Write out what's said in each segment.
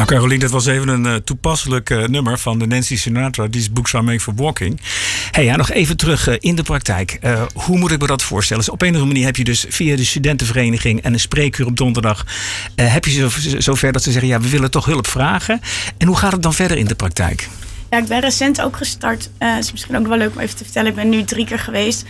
Nou, Carolien, dat was even een toepasselijk nummer van de Nancy Sinatra. These books are made for walking. Nog even terug in de praktijk. Hoe moet ik me dat voorstellen? Dus op een of andere manier heb je dus via de studentenvereniging en een spreekuur op donderdag. Heb je zover dat ze zeggen, ja, we willen toch hulp vragen. En hoe gaat het dan verder in de praktijk? Ja, ik ben recent ook gestart. Het is misschien ook wel leuk om even te vertellen. Ik ben nu 3 keer geweest.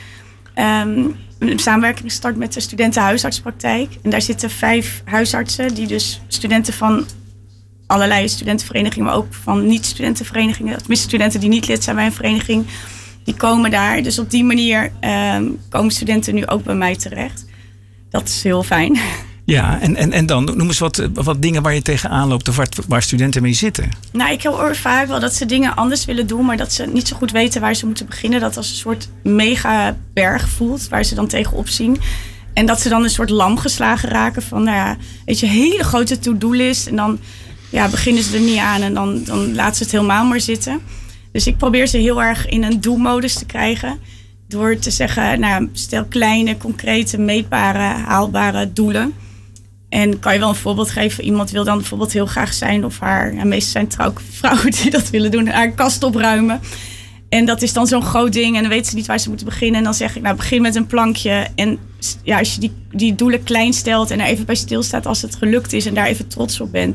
Een samenwerking gestart met de studentenhuisartspraktijk. En daar zitten 5 huisartsen die dus studenten van allerlei studentenverenigingen, maar ook van niet-studentenverenigingen, tenminste studenten die niet lid zijn bij een vereniging, die komen daar. Dus op die manier komen studenten nu ook bij mij terecht. Dat is heel fijn. Ja, en dan noem eens wat dingen waar je tegenaan loopt of waar studenten mee zitten. Nou, ik hoor vaak wel dat ze dingen anders willen doen, maar dat ze niet zo goed weten waar ze moeten beginnen. Dat als een soort mega berg voelt waar ze dan tegenop zien. En dat ze dan een soort lam geslagen raken van, weet je, hele grote to-do-list. En dan beginnen ze er niet aan en dan laten ze het helemaal maar zitten. Dus ik probeer ze heel erg in een doelmodus te krijgen. Door te zeggen, stel kleine, concrete, meetbare, haalbare doelen. En kan je wel een voorbeeld geven. Iemand wil dan bijvoorbeeld heel graag zijn of haar, meestal zijn trouwvrouwen die dat willen doen, haar kast opruimen. En dat is dan zo'n groot ding en dan weten ze niet waar ze moeten beginnen. En dan zeg ik, begin met een plankje. En als je die doelen klein stelt en er even bij stilstaat als het gelukt is en daar even trots op bent.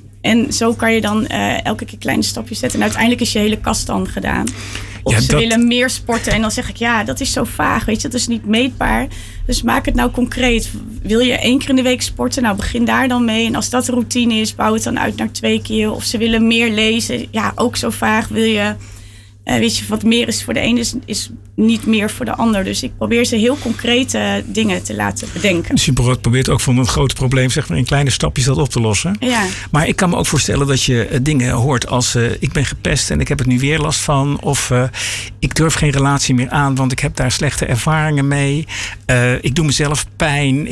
En zo kan je dan elke keer kleine stapjes zetten. En uiteindelijk is je hele kast dan gedaan. Of ze willen meer sporten. En dan zeg ik, dat is zo vaag. Weet je, dat is niet meetbaar. Dus maak het nou concreet. Wil je 1 keer in de week sporten? Nou, begin daar dan mee. En als dat de routine is, bouw het dan uit naar 2 keer. Of ze willen meer lezen. Ja, ook zo vaag. Wil je... weet je, wat meer is voor de ene is niet meer voor de ander. Dus ik probeer ze heel concrete dingen te laten bedenken. Dus je probeert ook van een groot probleem, zeg maar, in kleine stapjes dat op te lossen. Ja. Maar ik kan me ook voorstellen dat je dingen hoort als ik ben gepest en ik heb het nu weer last van. Of ik durf geen relatie meer aan, want ik heb daar slechte ervaringen mee. Ik doe mezelf pijn.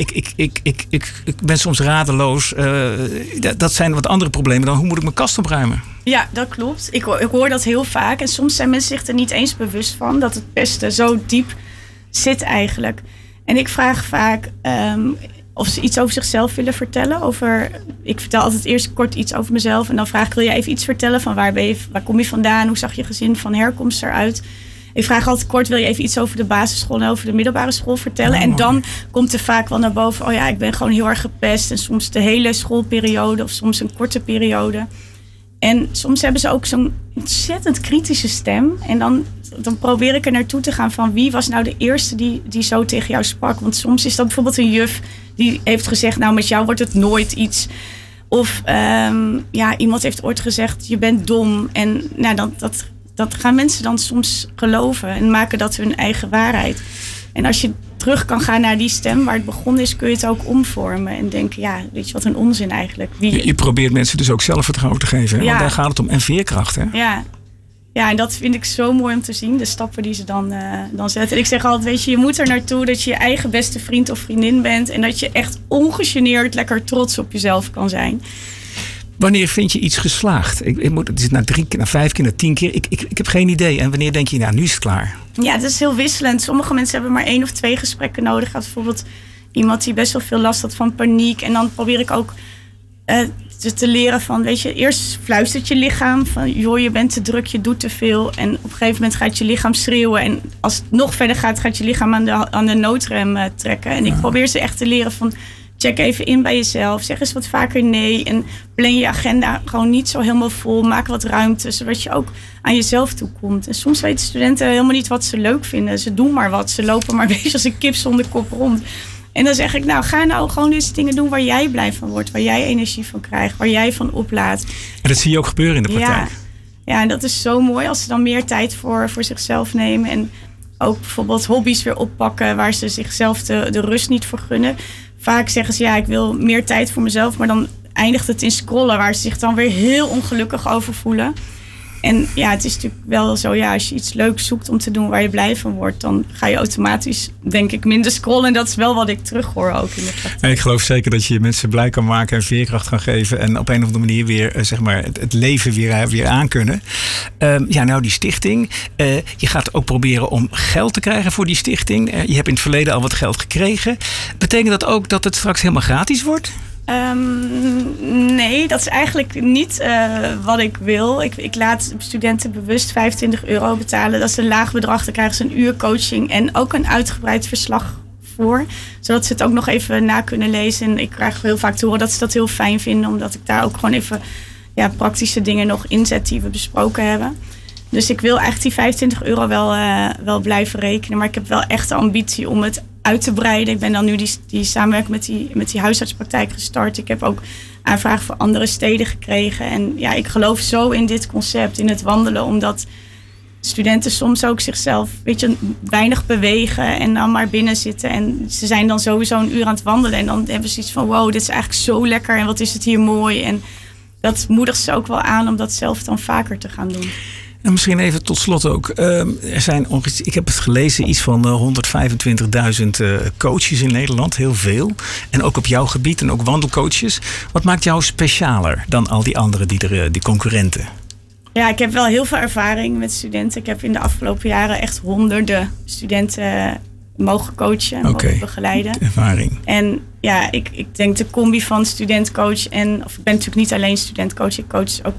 Ik ben soms radeloos. Dat zijn wat andere problemen dan hoe moet ik mijn kast opruimen? Ja, dat klopt. Ik hoor dat heel vaak. En soms zijn mensen zich er niet eens bewust van dat het pesten zo diep zit eigenlijk. En ik vraag vaak of ze iets over zichzelf willen vertellen. Ik vertel altijd eerst kort iets over mezelf. En dan vraag ik, wil je even iets vertellen van waar kom je vandaan? Hoe zag je gezin van herkomst eruit? Ik vraag altijd kort, wil je even iets over de basisschool en over de middelbare school vertellen? En dan komt er vaak wel naar boven, ik ben gewoon heel erg gepest. En soms de hele schoolperiode of soms een korte periode. En soms hebben ze ook zo'n ontzettend kritische stem. En dan probeer ik er naartoe te gaan van wie was nou de eerste die zo tegen jou sprak. Want soms is dat bijvoorbeeld een juf die heeft gezegd, met jou wordt het nooit iets. Of iemand heeft ooit gezegd, je bent dom. En dat gaan mensen dan soms geloven en maken dat hun eigen waarheid. En als je terug kan gaan naar die stem waar het begonnen is, kun je het ook omvormen en denken, weet je wat een onzin eigenlijk. Je probeert mensen dus ook zelfvertrouwen te geven. Hè? Want daar gaat het om. En veerkracht. Hè? Ja, en dat vind ik zo mooi om te zien. De stappen die ze dan zetten. En ik zeg altijd, weet je moet er naartoe dat je je eigen beste vriend of vriendin bent. En dat je echt ongegeneerd lekker trots op jezelf kan zijn. Wanneer vind je iets geslaagd? Het is na 3 keer, na 5 keer, na 10 keer. Ik heb geen idee. En wanneer denk je, nu is het klaar? Ja, het is heel wisselend. Sommige mensen hebben maar 1 of 2 gesprekken nodig. Bijvoorbeeld iemand die best wel veel last had van paniek. En dan probeer ik ook te leren van, weet je, eerst fluistert je lichaam van, joh, je bent te druk, je doet te veel. En op een gegeven moment gaat je lichaam schreeuwen. En als het nog verder gaat je lichaam aan de noodrem trekken. En ik probeer ze echt te leren van, check even in bij jezelf. Zeg eens wat vaker nee. En plan je agenda gewoon niet zo helemaal vol. Maak wat ruimte, zodat je ook aan jezelf toekomt. En soms weten studenten helemaal niet wat ze leuk vinden. Ze doen maar wat. Ze lopen maar een beetje als een kip zonder kop rond. En dan zeg ik, ga nou gewoon eens dingen doen waar jij blij van wordt. Waar jij energie van krijgt. Waar jij van oplaadt. En dat zie je ook gebeuren in de praktijk. Ja, en dat is zo mooi als ze dan meer tijd voor zichzelf nemen. En ook bijvoorbeeld hobby's weer oppakken waar ze zichzelf de rust niet voor gunnen. Vaak zeggen ze, ik wil meer tijd voor mezelf. Maar dan eindigt het in scrollen waar ze zich dan weer heel ongelukkig over voelen. En het is natuurlijk wel zo, als je iets leuks zoekt om te doen waar je blij van wordt, dan ga je automatisch, denk ik, minder scrollen. En dat is wel wat ik terughoor ook in de praktijk. En ik geloof zeker dat je mensen blij kan maken en veerkracht kan geven. En op een of andere manier weer, het leven weer aankunnen. Die stichting. Je gaat ook proberen om geld te krijgen voor die stichting. Je hebt in het verleden al wat geld gekregen. Betekent dat ook dat het straks helemaal gratis wordt? Nee, Nee, dat is eigenlijk niet wat ik wil. Ik laat studenten bewust €25 betalen. Dat is een laag bedrag. Dan krijgen ze een uur coaching en ook een uitgebreid verslag voor. Zodat ze het ook nog even na kunnen lezen. En ik krijg heel vaak te horen dat ze dat heel fijn vinden. Omdat ik daar ook gewoon even praktische dingen nog inzet die we besproken hebben. Dus ik wil eigenlijk die €25 wel blijven rekenen. Maar ik heb wel echt de ambitie om het uit te breiden. Ik ben dan nu die samenwerking met die huisartspraktijk gestart. Ik heb ook aanvragen voor andere steden gekregen. En ja, ik geloof zo in dit concept, in het wandelen. Omdat studenten soms ook zichzelf weinig bewegen en dan maar binnen zitten. En ze zijn dan sowieso een uur aan het wandelen. En dan hebben ze iets van, wow, dit is eigenlijk zo lekker. En wat is het hier mooi. En dat moedigt ze ook wel aan om dat zelf dan vaker te gaan doen. En misschien even tot slot ook. Er zijn ik heb het gelezen, iets van 125.000 coaches in Nederland. Heel veel. En ook op jouw gebied en ook wandelcoaches. Wat maakt jou specialer dan al die anderen, die concurrenten? Ja, ik heb wel heel veel ervaring met studenten. Ik heb in de afgelopen jaren echt honderden studenten mogen coachen, mogen begeleiden. Ervaring. En ja, ik denk de combi van studentcoach of ik ben natuurlijk niet alleen studentcoach. Ik coach ook